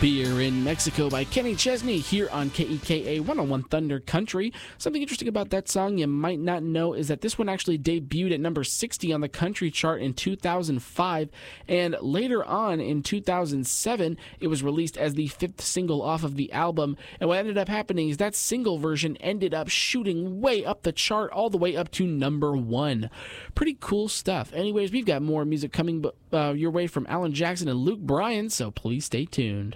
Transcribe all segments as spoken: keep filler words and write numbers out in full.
Beer in Mexico by Kenny Chesney here on K E K A one oh one Thunder Country. Something interesting about that song you might not know is that this one actually debuted at number sixty on the country chart in two thousand five, and later on in two thousand seven it was released as the fifth single off of the album. And what ended up happening is that single version ended up shooting way up the chart, all the way up to number one. Pretty cool stuff. Anyways, we've got more music coming uh, your way from Alan Jackson and Luke Bryan, so please stay tuned.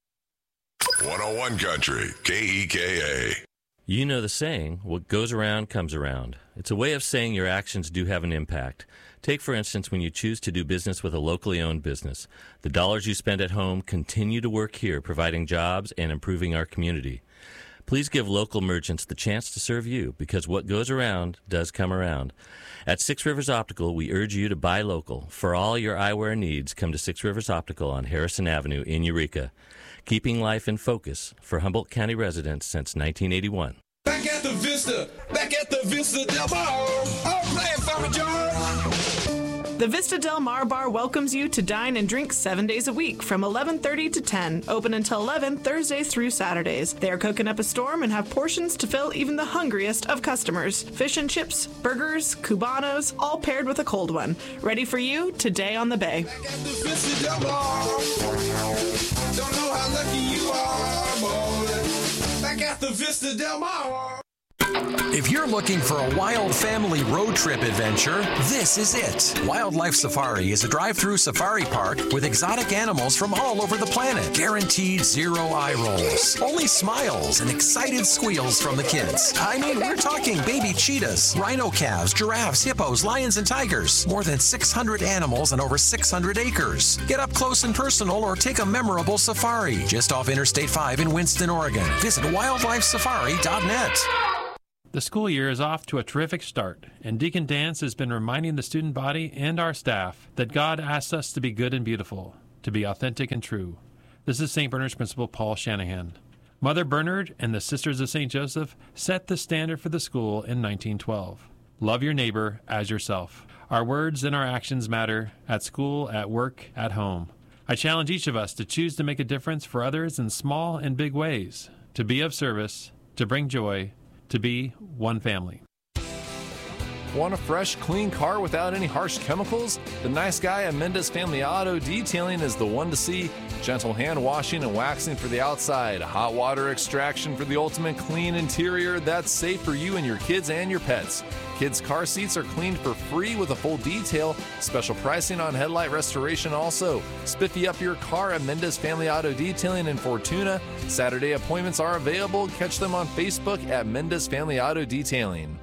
one oh one Country, K E K A. You know the saying, what goes around comes around. It's a way of saying your actions do have an impact. Take, for instance, when you choose to do business with a locally owned business. The dollars you spend at home continue to work here, providing jobs and improving our community. Please give local merchants the chance to serve you, because what goes around does come around. At Six Rivers Optical, we urge you to buy local. For all your eyewear needs, come to Six Rivers Optical on Harrison Avenue in Eureka. Keeping life in focus for Humboldt County residents since nineteen eighty-one. Back at the Vista, back at the Vista Del Mar, I'm playing for a job. The Vista Del Mar Bar welcomes you to dine and drink seven days a week from eleven thirty to ten, open until eleven Thursdays through Saturdays. They are cooking up a storm and have portions to fill even the hungriest of customers. Fish and chips, burgers, cubanos, all paired with a cold one. Ready for you today on the bay. Back at the Vista Del Mar, don't know how lucky you are, boy. Back at the Vista Del Mar. If you're looking for a wild family road trip adventure, this is it. Wildlife Safari is a drive-through safari park with exotic animals from all over the planet. Guaranteed zero eye rolls. Only smiles and excited squeals from the kids. I mean, we're talking baby cheetahs, rhino calves, giraffes, hippos, lions, and tigers. More than six hundred animals and over six hundred acres. Get up close and personal or take a memorable safari just off Interstate five in Winston, Oregon. Visit wildlife safari dot net. The school year is off to a terrific start, and Deacon Dance has been reminding the student body and our staff that God asks us to be good and beautiful, to be authentic and true. This is Saint Bernard's Principal Paul Shanahan. Mother Bernard and the Sisters of Saint Joseph set the standard for the school in nineteen twelve. Love your neighbor as yourself. Our words and our actions matter at school, at work, at home. I challenge each of us to choose to make a difference for others in small and big ways, to be of service, to bring joy, to be one family. Want a fresh, clean car without any harsh chemicals? The nice guy at Mendez Family Auto Detailing is the one to see. Gentle hand washing and waxing for the outside, hot water extraction for the ultimate clean interior that's safe for you and your kids and your pets. Kids' car seats are cleaned for free with a full detail. Special pricing on headlight restoration also. Spiffy up your car at Mendez Family Auto Detailing in Fortuna. Saturday appointments are available. Catch them on Facebook at Mendez Family Auto Detailing.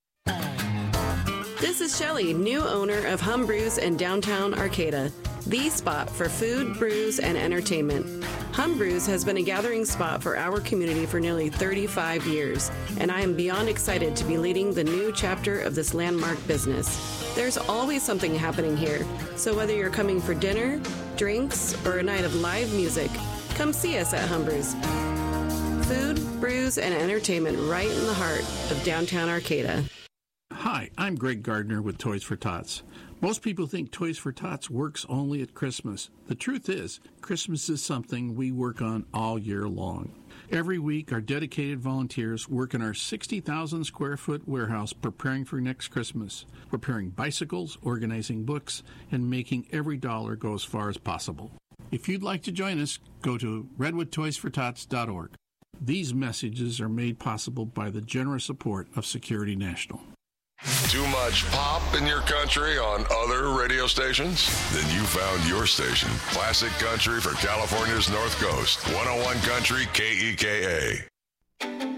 This is Shelley, new owner of Hum Brews in downtown Arcata, the spot for food, brews, and entertainment. Hum Brews has been a gathering spot for our community for nearly thirty-five years, and I am beyond excited to be leading the new chapter of this landmark business. There's always something happening here, so whether you're coming for dinner, drinks, or a night of live music, come see us at Hum Brews. Food, brews, and entertainment right in the heart of downtown Arcata. Hi, I'm Greg Gardner with Toys for Tots. Most people think Toys for Tots works only at Christmas. The truth is, Christmas is something we work on all year long. Every week, our dedicated volunteers work in our sixty thousand square foot warehouse preparing for next Christmas, preparing bicycles, organizing books, and making every dollar go as far as possible. If you'd like to join us, go to redwood toys for tots dot org. These messages are made possible by the generous support of Security National. Too much pop in your country on other radio stations? Then you found your station. Classic Country for California's North Coast. one oh one Country K E K A.